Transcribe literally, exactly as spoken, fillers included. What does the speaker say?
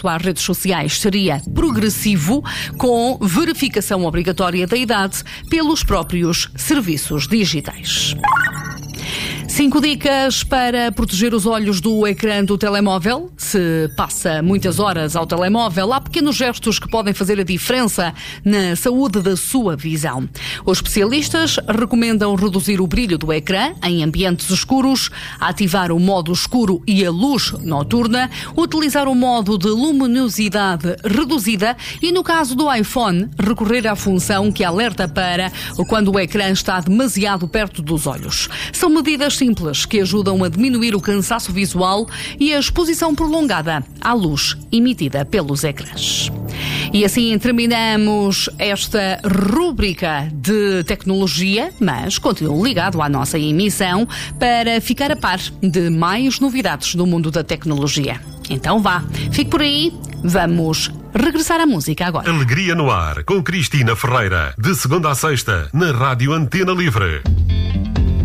contacto às redes sociais seria progressivo, com verificação obrigatória da idade pelos próprios serviços digitais. Cinco dicas para proteger os olhos do ecrã do telemóvel. Se passa muitas horas ao telemóvel, há pequenos gestos que podem fazer a diferença na saúde da sua visão. Os especialistas recomendam reduzir o brilho do ecrã em ambientes escuros, ativar o modo escuro e a luz noturna, utilizar o modo de luminosidade reduzida e, no caso do iPhone, recorrer à função que alerta para quando o ecrã está demasiado perto dos olhos. São medidas simples que ajudam a diminuir o cansaço visual e a exposição prolongada à luz emitida pelos ecrãs. E assim terminamos esta rúbrica de tecnologia, mas continue ligado à nossa emissão para ficar a par de mais novidades do mundo da tecnologia. Então vá, fique por aí, vamos regressar à música agora. Alegria no ar, com Cristina Ferreira, de segunda a sexta, na Rádio Antena Livre.